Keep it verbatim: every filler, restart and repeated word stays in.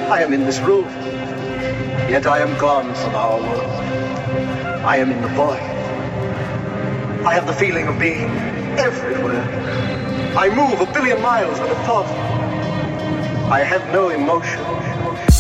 I am in this room, yet I am gone from our world. I am in the boy. I have the feeling of being everywhere. I move a billion miles with a thought. I have no emotion.